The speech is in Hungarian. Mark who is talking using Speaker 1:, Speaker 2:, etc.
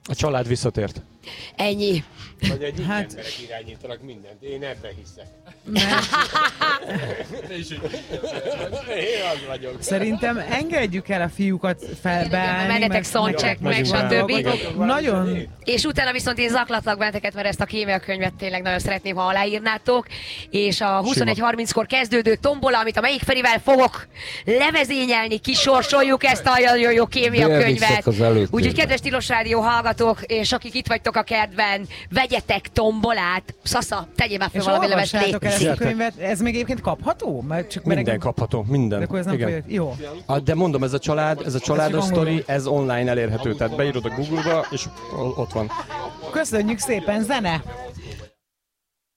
Speaker 1: A család visszatért.
Speaker 2: Ennyi.
Speaker 3: Vagy egy emberek irányítanak mindent. Én ebben hiszek. Én az vagyok.
Speaker 4: Szerintem engedjük el a fiúkat felbeállni.
Speaker 2: Mennetek soundcheck, meg stb.
Speaker 4: Nagyon...
Speaker 2: És utána viszont én zaklatlak benneteket, mert ezt a kémiakönyvet tényleg nagyon szeretném, ha aláírnátok. És a 21:30-kor kezdődő tombola, amit a melyik Ferivel fogok levezényelni, kisorsoljuk ezt a nagyon jó kémiakönyvet. Úgyhogy kedves Tilos Rádió hallgatók, és akik itt vagytok a kertben, vegyetek tombolát. Szasza, tegyél már fel valami leves, légy
Speaker 4: el a könyvet. Ez még egyébként kapható? Csak
Speaker 1: minden kapható, minden.
Speaker 4: De akkor ez nem folyik. Jó.
Speaker 1: De mondom, ez a családos sztori, ez online elérhető, tehát beírod a Google-ba, és ott van.
Speaker 4: Köszönjük szépen, zene!